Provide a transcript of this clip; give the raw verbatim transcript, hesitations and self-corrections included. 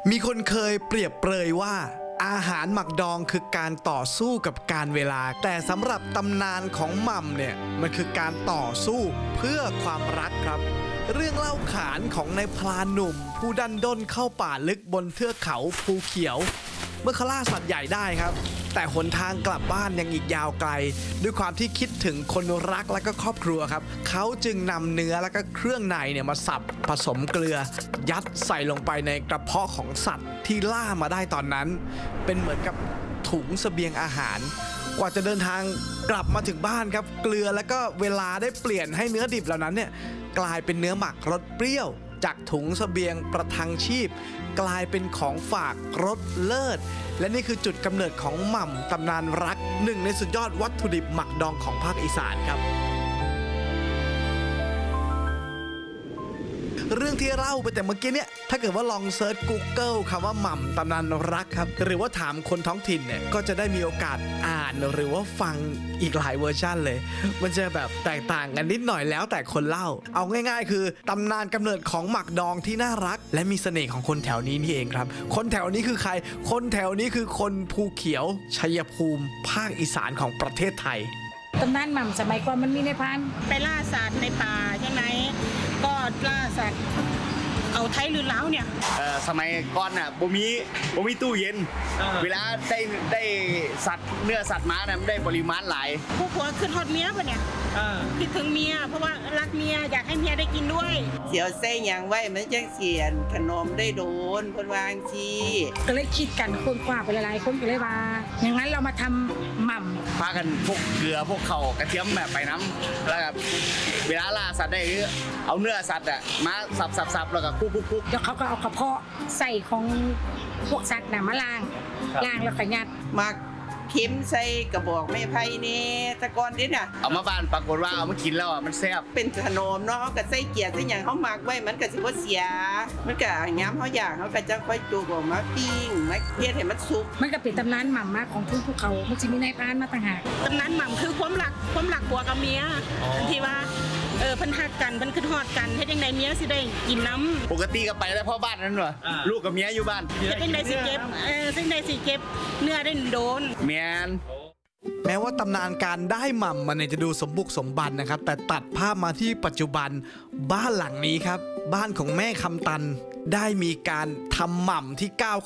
มีคนเคยเปรียบเปรยว่าอาหารหมักดองคือการต่อสู้กับการเวลาแต่สำหรับตำนานของหม่ำเนี่ยมันคือการต่อสู้เพื่อความรักครับเรื่องเล่าขานของนายพรานหนุ่มผู้ดันด้นเข้าป่าลึกบนเทือกเขาภูเขียวเมื่อเขาล่าสัตว์ใหญ่ได้ครับแต่หนทางกลับบ้านยังอีกยาวไกลด้วยความที่คิดถึงคนรักและก็ครอบครัวครับเขาจึงนำเนื้อและก็เครื่องในเนี่ยมาสับผสมเกลือยัดใส่ลงไปในกระเพาะของสัตว์ที่ล่ามาได้ตอนนั้นเป็นเหมือนกับถุงเสบียงอาหารกว่าจะเดินทางกลับมาถึงบ้านครับเกลือแล้วก็เวลาได้เปลี่ยนให้เนื้อดิบเหล่านั้นเนี่ยกลายเป็นเนื้อหมักรสเปรี้ยวจากถุงเสบียงประทังชีพกลายเป็นของฝากรสเลิศและนี่คือจุดกำเนิดของหม่ำตำนานรักหนึ่งในสุดยอดวัตถุดิบหมักดองของภาคอีสานครับเรื่องที่เล่าไปแต่เมื่อกี้เนี่ยถ้าเกิดว่าลองเซิร์ช Google คำว่าหม่ำตำนานรักครับหรือว่าถามคนท้องถิ่นเนี่ยก็จะได้มีโอกาสอ่านหรือว่าฟังอีกหลายเวอร์ชันเลยมันจะแบบแตกต่างกันนิดหน่อยแล้วแต่คนเล่าเอาง่ายๆคือตำนานกำเนิดของหมักดองที่น่ารักและมีเสน่ห์ของคนแถวนี้นี่เองครับคนแถวนี้คือใครคนแถวนี้คือคนภูเขียวชัยภูมิภาคอีสานของประเทศไทยตำนานหม่ำสมัยก่อนมันมีในพันไปล่าสัตว์ในป่าใช่ไหมก็ล่าสัตว์เอาไทยหรือเล้าเนี่ยเออสมัยก่อนน่ะบ่มีบ่มีตู้เย็นเวลาได้ได้สัตว์เนื้อสัตว์มาเนี่ยมันได้ปริมาณหลายพวกผัวขึ้นฮอดเมียป่ะเนี่ยคิดถึงเมียเพราะว่ารักเมียอยากให้เมียได้กินด้วยเสียวเส้ยยังไว้มันจังเสียนขนมได้โดนคนวางชีก็เลยคิดกันคนกว่าไปหลายๆคนก็เลยว่าอย่างนั้นเรามาทำหม่ำพากันพวกเกลือพวกเข่ากระเทียมแบบไปน้ำแล้วแบบเวลาล่าสัตว์ได้เอาเนื้อสัตว์อะมาสับๆๆแล้วก็คุกๆแล้วเขาก็เอากระเพาะใส่ของพวกสัตว์น่ะมาล้างล้างแล้วก็ยัดมักเข็มใส่กระบอกไม้ไผ่นี่ตะกอนนี่น่ะเอามาบ้านปรากฏว่าเอามากินแล้วอ่ะมันแซ่บเป็นขนมเนาะเขาก็ใส่เกี๊ยวใส่หยังเขาหมักไว้มันก็สิบ่เสียมันก็ย้ำเขาอยากเขาก็จังค่อยจุกออกมาปิ้งมาเฮ็ดให้มันสุกมันก็เป็นตำนานหม่ำมาของทุ่งภูเขามันสิมีนายพรานมาต่างหากตำนานหม่ำคือความรักความรักผัวกับเมียที่ว่าเออเพิ่นฮักกันเพิ่นคิดฮอดกันเฮ็ดจังได๋เมียสิได้กินน้ำปกติก็ไปแล้วพ่อบ้านนั่นว่ะลูกกับเมียอยู่บ้านเฮ็ดจังได๋สิเก็บเออจังได๋สิเก็บเนื้อได้โดนแม่นแม้ว่าตำนานการได้หม่ำมันจะดูสมบุกสมบันนะครับแต่ตัดภาพมาที่ปัจจุบันบ้านหลังนี้ครับบ้านของแม่คำตันได้มีการทำหม่ำที่ก้าว